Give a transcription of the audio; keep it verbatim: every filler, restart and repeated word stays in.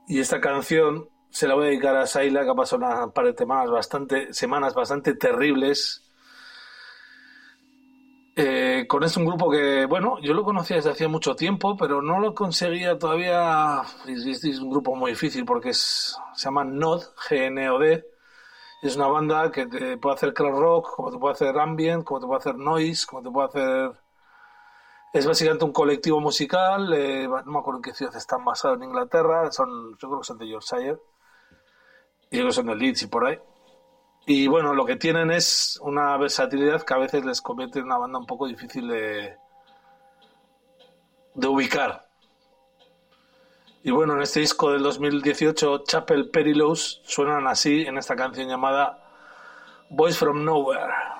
Y esta canción se la voy a dedicar a Saila, que ha pasado una par de semanas bastante, semanas bastante terribles. Eh, con este un grupo que, bueno, yo lo conocía desde hacía mucho tiempo, pero no lo conseguía todavía. Es, es un grupo muy difícil porque es, se llama Nod, G N O D. Es una banda que te puede hacer crowd rock, como te puede hacer ambient, como te puede hacer noise, como te puede hacer... Es básicamente un colectivo musical, eh, no me acuerdo en qué ciudad están basados en Inglaterra, son, yo creo que son de Yorkshire, y yo creo que son de Leeds y por ahí. Y bueno, lo que tienen es una versatilidad que a veces les convierte en una banda un poco difícil de, de ubicar. Y bueno, en este disco del dos mil dieciocho, Chapel Perilous, suenan así en esta canción llamada Boys from Nowhere.